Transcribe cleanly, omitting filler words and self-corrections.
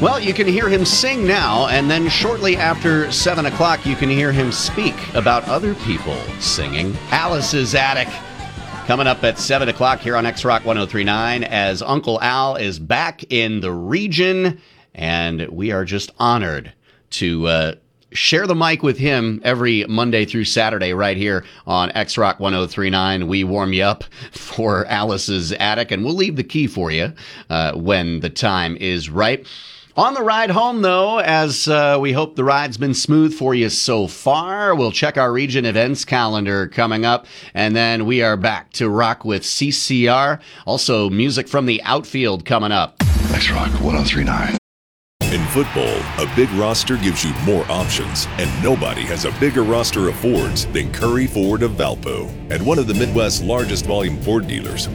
Well, you can hear him sing now, and then shortly after 7 o'clock, you can hear him speak about other people singing. Alice's Attic. Coming up at 7 o'clock here on X-Rock 103.9 as Uncle Al is back in the region, and we are just honored to share the mic with him every Monday through Saturday right here on X-Rock 103.9. We warm you up for Alice's Attic, and we'll leave the key for you when the time is right. On the ride home, though, as we hope the ride's been smooth for you so far, we'll check our region events calendar coming up, and then we are back to rock with CCR. Also, music from the outfield coming up. X-Rock 103.9. In football, a big roster gives you more options, and nobody has a bigger roster of Fords than Curry Ford of Valpo. At one of the Midwest's largest volume Ford dealers,